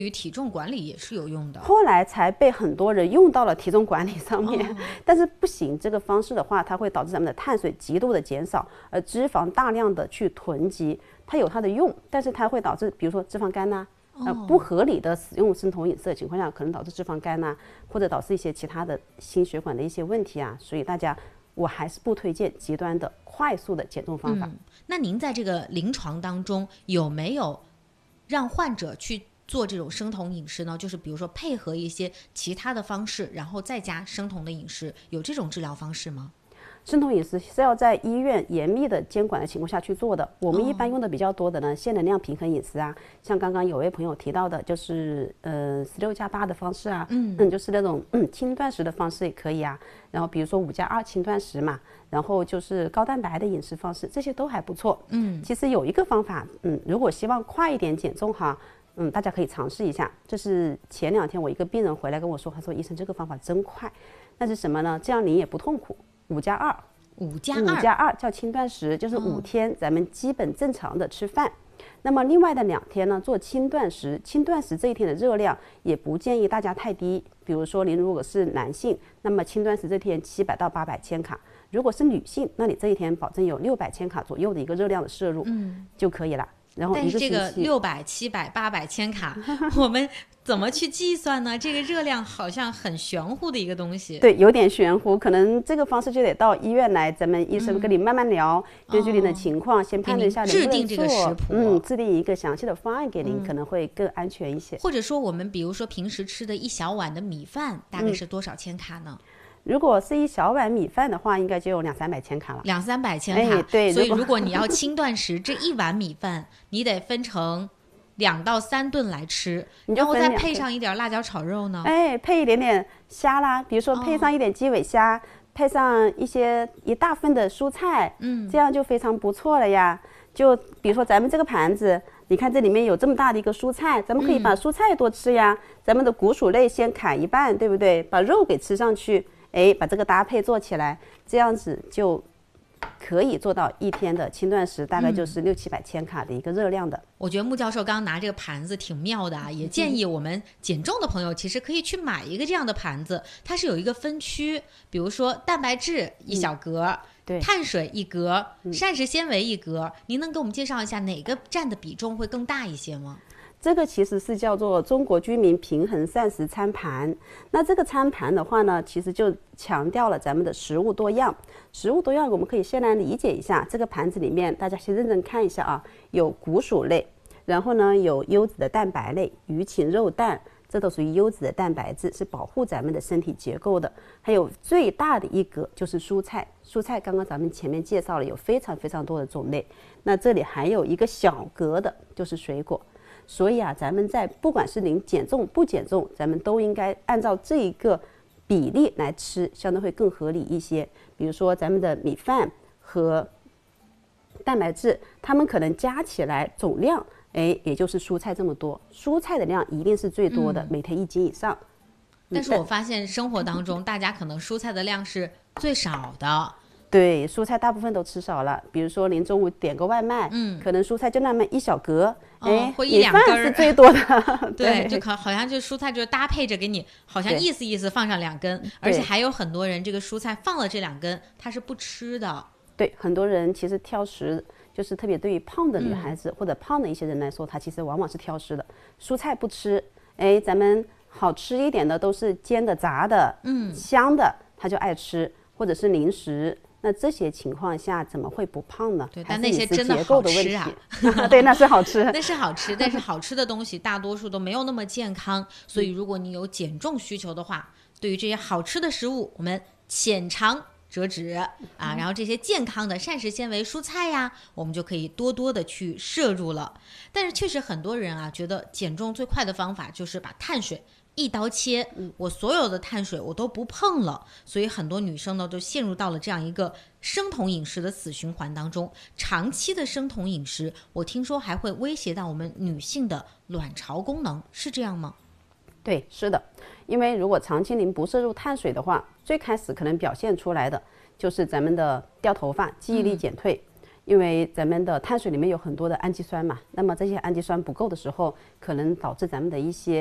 于体重管理也是有用的。 后来才被很多人用到了体重管理上面，但是不行，这个方式的话，它会导致咱们的碳水极度的减少，而脂肪大量的去囤积。它有它的用，但是它会导致，比如说脂肪肝呐、不合理的使用生酮饮食的情况下，可能导致脂肪肝呐、或者导致一些其他的心血管的一些问题啊。所以大家，我还是不推荐极端的快速的减重方法。 那您在这个临床当中有没有让患者去做这种生酮饮食呢？就是比如说配合一些其他的方式，然后再加生酮的饮食，有这种治疗方式吗？ 生酮饮食是要在医院严密的监管的情况下去做的。我们一般用的比较多的呢，限能量平衡饮食啊，像刚刚有位朋友提到的，就是16+8的方式啊，就是那种轻断食的方式也可以啊。然后比如说5+2轻断食嘛，然后就是高蛋白的饮食方式，这些都还不错。其实有一个方法，如果希望快一点减重哈。大家可以尝试一下。这是前2天我一个病人回来跟我说，他说医生这个方法真快，那是什么呢？这样你也不痛苦。5+2叫轻断食，就是5天咱们基本正常的吃饭。那么另外的2天呢，做轻断食。轻断食这一天的热量也不建议大家太低，比如说您如果是男性，那么轻断食这天700到800千卡；如果是女性，那你这一天保证有600千卡左右的一个热量的摄入，就可以了。然后但是这个600、700、800千卡，我们怎么去计算呢？这个热量好像很玄乎的一个东西。 对，有点玄乎，可能这个方式就得到医院来，咱们医生跟你慢慢聊，根据您的情况先判断一下能不能做， 制定这个食谱， 制定一个详细的方案给您，可能会更安全一些。 或者说我们比如说平时吃的1小碗的米饭，大概是多少千卡呢？ 如果是1小碗米饭的话，应该就有200-300千卡了。 200-300千卡， 对。 所以如果你要轻断食，这1碗米饭你得分成2到3顿来吃，然后再配上一点辣椒炒肉呢？ 配一点点虾啦，比如说配上一点鸡尾虾，配上一大份的蔬菜，这样就非常不错了呀。就比如说咱们这个盘子，你看这里面有这么大的一个蔬菜，咱们可以把蔬菜多吃呀。咱们的谷薯类先砍一半，对不对？把肉给吃上去。把这个搭配做起来，这样子就可以做到1天的轻断食，大概就是600-700千卡的一个热量的。 我觉得穆教授刚刚拿这个盘子挺妙的啊，也建议我们减重的朋友其实可以去买一个这样的盘子，它是有一个分区，比如说蛋白质1小格，碳水1格，膳食纤维1格。您能给我们介绍一下哪个占的比重会更大一些吗？ 这个其实是叫做中国居民平衡膳食餐盘。那这个餐盘的话呢，其实就强调了咱们的食物多样。食物多样，我们可以先来理解一下这个盘子里面，大家先认真看一下啊，有谷薯类，然后呢有优质的蛋白类，鱼禽肉蛋，这都属于优质的蛋白质，是保护咱们的身体结构的。还有最大的一格就是蔬菜，蔬菜刚刚咱们前面介绍了有非常非常多的种类。那这里还有一个小格的就是水果。所以啊，咱们在不管是您减重不减重，咱们都应该按照这一个比例来吃，相对会更合理一些。比如说咱们的米饭和蛋白质，它们可能加起来总量，也就是蔬菜这么多。蔬菜的量一定是最多的，每天1斤以上。 但是我发现生活当中，大家可能蔬菜的量是最少的。 对，蔬菜大部分都吃少了。比如说您中午点个外卖，可能蔬菜就那么1小格， 或1-2根是最多的。 对，就好像就蔬菜就搭配着给你，好像意思意思放上2根，而且还有很多人这个蔬菜放了这2根，他是不吃的。 对，很多人其实挑食，就是特别对于胖的女孩子或者胖的一些人来说，他其实往往是挑食的，蔬菜不吃，咱们好吃一点的都是煎的、炸的，香的，他就爱吃，或者是零食。那这些情况下怎么会不胖呢？ 对，但那些真的好吃啊！ 对，那是好吃， 那是好吃，但是好吃的东西大多数都没有那么健康。所以，如果你有减重需求的话，对于这些好吃的食物，我们浅尝辄止啊。然后这些健康的膳食纤维蔬菜呀，我们就可以多多的去摄入了。但是确实很多人啊，觉得减重最快的方法就是把碳水一刀切，我所有的碳水我都不碰了，所以很多女生呢都陷入到了这样一个生酮饮食的死循环当中。长期的生酮饮食，我听说还会威胁到我们女性的卵巢功能，是这样吗？ 对，是的，因为如果长期您不摄入碳水的话，最开始可能表现出来的就是咱们的掉头发、记忆力减退。 因为咱们的碳水里面有很多的氨基酸嘛，那么这些氨基酸不够的时候，可能导致咱们的一些